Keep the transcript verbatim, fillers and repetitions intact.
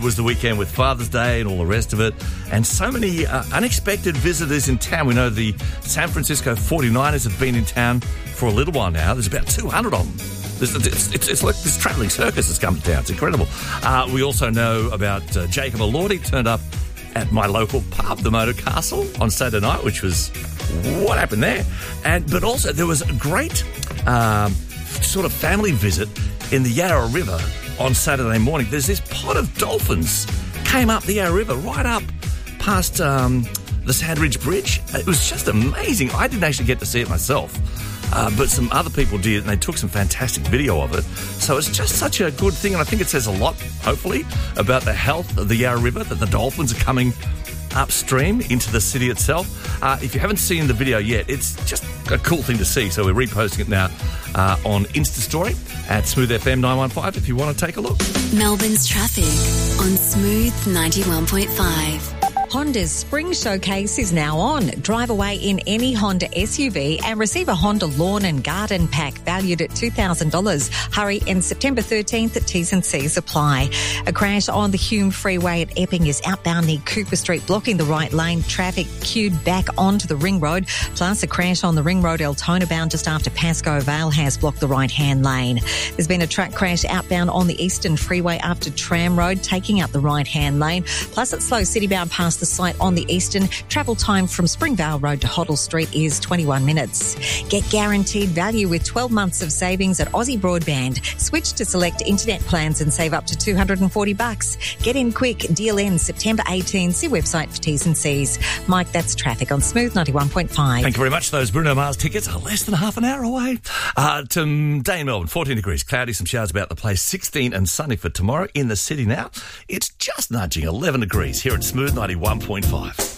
It was the weekend with Father's Day and all the rest of it, and so many uh, unexpected visitors in town. We know the San Francisco forty-niners have been in town for a little while now. There's about two hundred of them. It's, it's, it's, it's like this travelling circus has come to town. It's incredible. Uh, we also know about uh, Jacob Elordi turned up at my local pub, the Motor Castle, on Saturday night, which was what happened there. And but also there was a great um, sort of family visit in the Yarra River on Saturday morning. There's this pod of dolphins came up the Yarra River right up past um, the Sandridge Bridge. It was just amazing. I didn't actually get to see it myself, uh, but some other people did, and they took some fantastic video of it. So it's just such a good thing, and I think it says a lot, hopefully, about the health of the Yarra River, that the dolphins are coming upstream into the city itself. Uh, if you haven't seen the video yet, it's just a cool thing to see. So we're reposting it now uh, on Insta Story at Smooth F M nine one five if you want to take a look. Melbourne's traffic on Smooth ninety-one point five. Honda's Spring Showcase is now on. Drive away in any Honda S U V and receive a Honda Lawn and Garden Pack valued at two thousand dollars. Hurry in September thirteenth at T's and C's apply. A crash on the Hume Freeway at Epping is outbound near Cooper Street, blocking the right lane. Traffic queued back onto the Ring Road. Plus, a crash on the Ring Road Altona bound just after Pascoe Vale has blocked the right-hand lane. There's been a truck crash outbound on the Eastern Freeway after Tram Road, taking out the right-hand lane. Plus, it's slow citybound past the site on the Eastern. Travel time from Springvale Road to Hoddle Street is twenty-one minutes. Get guaranteed value with twelve months of savings at Aussie Broadband. Switch to select internet plans and save up to two hundred forty bucks. Get in quick. Deal ends September eighteenth. See website for T's and C's. Mike, that's traffic on Smooth ninety-one point five. Thank you very much. Those Bruno Mars tickets are less than half an hour away. Uh, to day in Melbourne, fourteen degrees, cloudy, some showers about the place, sixteen and sunny for tomorrow. In the city now, it's just nudging eleven degrees here at Smooth ninety-one point five.